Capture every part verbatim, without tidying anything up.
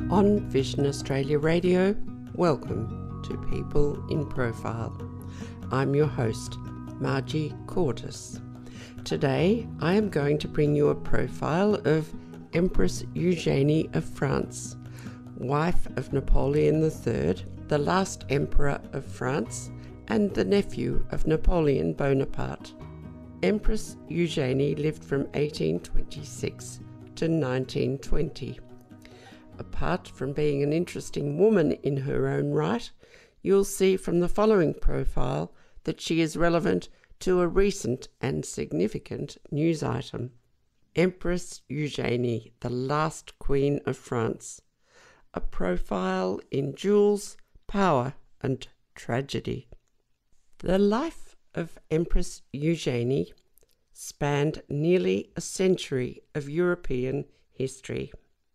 On Vision Australia Radio, welcome to People in Profile. I'm your host, Margie Cortis. Today, I am going to bring you a profile of Empress Eugénie of France, wife of Napoleon the Third, the last emperor of France, and the nephew of Napoleon Bonaparte. Empress Eugénie lived from eighteen twenty-six to nineteen twenty. Apart from being an interesting woman in her own right, you'll see from the following profile that she is relevant to a recent and significant news item. Empress Eugénie, the last Queen of France. A profile in jewels, power and tragedy. The life of Empress Eugénie spanned nearly a century of European history.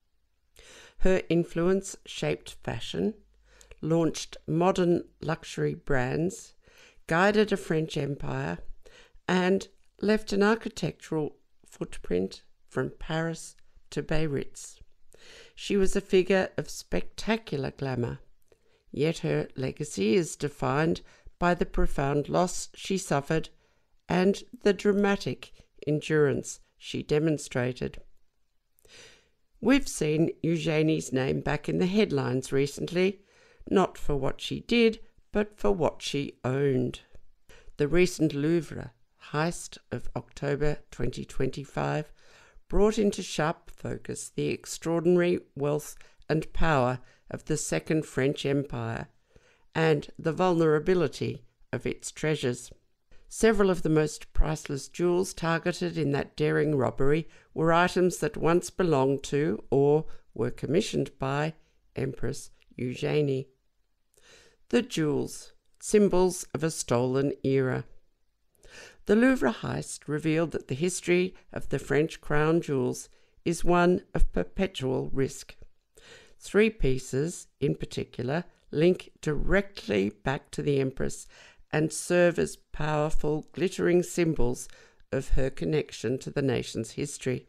Her influence shaped fashion, launched modern luxury brands, guided a French empire, and left an architectural footprint from Paris to Biarritz. She was a figure of spectacular glamour, yet her legacy is defined by the profound loss she suffered and the dramatic endurance she demonstrated. We've seen Eugénie's name back in the headlines recently, not for what she did, but for what she owned. The recent Louvre heist of October twenty twenty-five brought into sharp focus the extraordinary wealth and power of the Second French Empire and the vulnerability of its treasures. Several of the most priceless jewels targeted in that daring robbery were items that once belonged to or were commissioned by Empress Eugénie. The jewels, symbols of a stolen era. The Louvre heist revealed that the history of the French crown jewels is one of perpetual risk. Three pieces, in particular, link directly back to the Empress and serve as powerful, glittering symbols of her connection to the nation's history.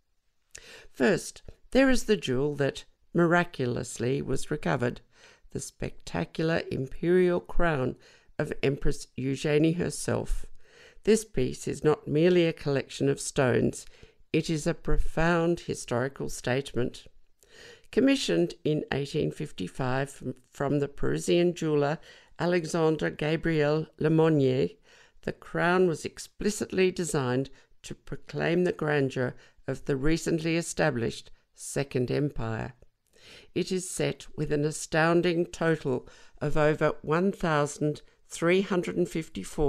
First, there is the jewel that miraculously was recovered, the spectacular imperial crown of Empress Eugénie herself. This piece is not merely a collection of stones, it is a profound historical statement. Commissioned in eighteen fifty-five from, from the Parisian jeweller Alexandre Gabriel Lemonnier, the crown was explicitly designed to proclaim the grandeur of the recently established Second Empire. It is set with an astounding total of over one thousand three hundred fifty-four